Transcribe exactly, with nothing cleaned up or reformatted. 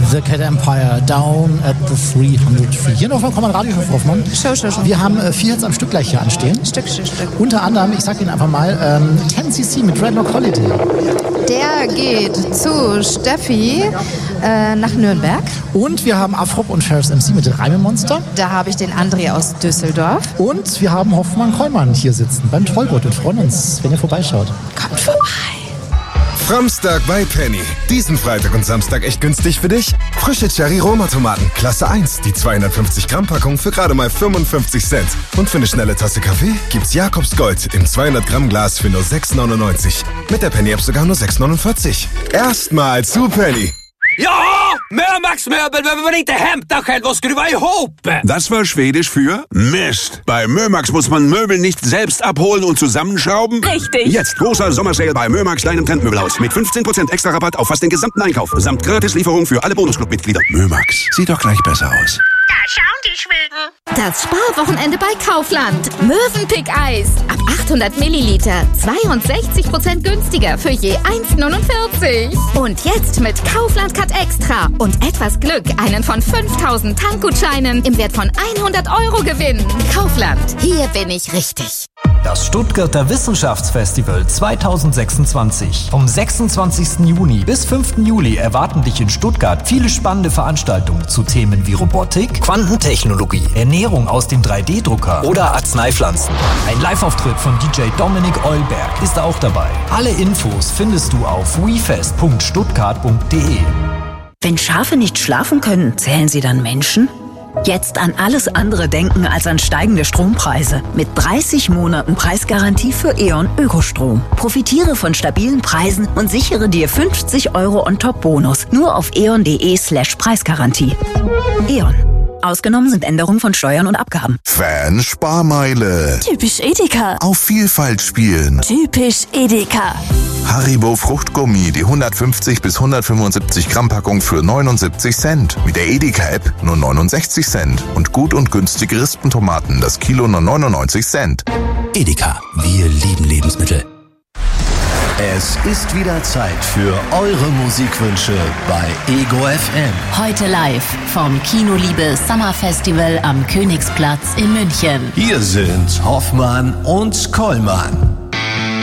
The Cat Empire, Down at the dreihundertvier. Hier noch mal Radio für Hoffmann. Show, show, show. Wir haben äh, vier Hits am Stück gleich hier anstehen. Stück, Stück, Stück. Unter anderem, ich sag Ihnen einfach mal, ähm, zehn C C mit Dreadlock Holiday. Der geht zu Steffi äh, nach Nürnberg. Und wir haben Afrop und Ferris M C mit Reimemonster. Da habe ich den André aus Düsseldorf. Und wir haben Hoffmann-Kollmann hier sitzen beim Tollgott und freuen uns, wenn ihr vorbeischaut. Kommt vorbei. Framstag bei Penny. Diesen Freitag und Samstag echt günstig für dich. Frische Cherry-Roma-Tomaten, Klasse eins. Die zweihundertfünfzig Gramm Packung für gerade mal fünfundfünfzig Cent. Und für eine schnelle Tasse Kaffee gibt's Jakobs Gold im zweihundert Gramm Glas für nur sechs neunundneunzig. Mit der Penny-App sogar nur sechs neunundvierzig. Erstmal zu Penny. Ja, Mömax-Möbel behöver man inte hämta själv och skruva ihop. Das war Schwedisch für Mist. Bei Mömax muss man Möbel nicht selbst abholen und zusammenschrauben. Richtig. Jetzt großer Sommersale bei Mömax kleinem Trendmöbelhaus mit fünfzehn Prozent extra Rabatt auf fast den gesamten Einkauf. Samt Gratislieferung für alle Bonusclub-Mitglieder. Mömax, sieht doch gleich besser aus. Da schauen die Schweden. Das Sparwochenende bei Kaufland. Mövenpick-Eis. Ab achthundert Milliliter. zweiundsechzig Prozent günstiger für je eins neunundvierzig. Und jetzt mit Kaufland Cut Extra und etwas Glück einen von fünftausend Tankgutscheinen im Wert von hundert Euro gewinnen. Kaufland. Hier bin ich richtig. Das Stuttgarter Wissenschaftsfestival zweitausendsechsundzwanzig. Vom sechsundzwanzigsten Juni bis fünften Juli erwarten dich in Stuttgart viele spannende Veranstaltungen zu Themen wie Robotik, Quantentechnologie, Ernährung aus dem drei D Drucker oder Arzneipflanzen. Ein Live-Auftritt von D J Dominik Eulberg ist auch dabei. Alle Infos findest du auf wefest punkt stuttgart punkt de. Wenn Schafe nicht schlafen können, zählen sie dann Menschen? Jetzt an alles andere denken als an steigende Strompreise. Mit dreißig Monaten Preisgarantie für E.ON Ökostrom. Profitiere von stabilen Preisen und sichere dir fünfzig Euro On-Top-Bonus. Nur auf eon.de slash Preisgarantie. E.ON. Ausgenommen sind Änderungen von Steuern und Abgaben. Fan-Sparmeile. Typisch Edeka. Auf Vielfalt spielen. Typisch Edeka. Haribo Fruchtgummi, die hundertfünfzig bis hundertfünfundsiebzig Gramm Packung für neunundsiebzig Cent. Mit der Edeka-App nur neunundsechzig Cent. Und gut und günstige Rispentomaten, das Kilo nur neunundneunzig Cent. Edeka, wir lieben Lebensmittel. Es ist wieder Zeit für eure Musikwünsche bei Ego F M. Heute live vom Kinoliebe Summer Festival am Königsplatz in München. Hier sind Hoffmann und Kollmann.